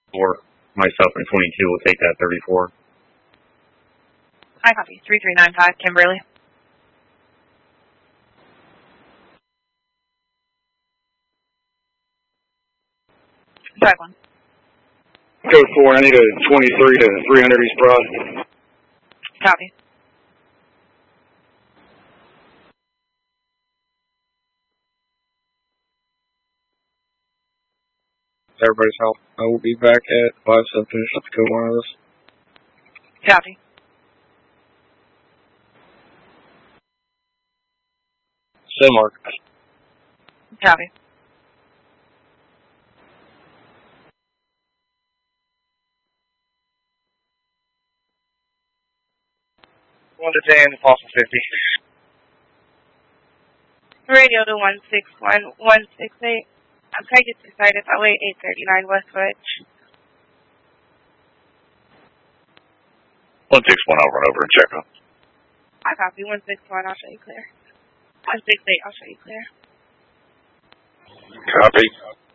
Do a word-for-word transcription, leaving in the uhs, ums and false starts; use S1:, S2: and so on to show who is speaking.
S1: Or myself and twenty-two will take that thirty-four.
S2: Hi, copy. three three nine five, Kimberly. Five one.
S3: Code four, I need a twenty-three to three hundred East Broad.
S2: Copy.
S3: Everybody's help. I will be back at five seven, finish up the code one of this.
S2: Copy.
S3: Send mark.
S2: Copy.
S3: One to ten, Fossil fifty.
S2: Radio to one six one one six eight. I'm trying to get to site at Highway eight thirty-nine Westwood.
S4: one six one, I'll run over and check up.
S2: I copy. one six one, I'll show you clear. one six eight, I'll show you clear.
S4: Copy.